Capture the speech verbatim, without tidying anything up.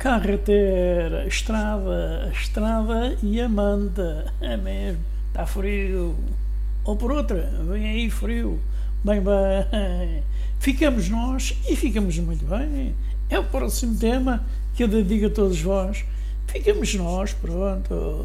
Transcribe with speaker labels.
Speaker 1: Carretera, estrada, estrada e Amanda. É mesmo, está frio. Ou por outra, vem aí frio. Bem, bem. Ficamos nós e ficamos muito bem. É o próximo tema que eu dedico a todos vós. Ficamos nós, pronto.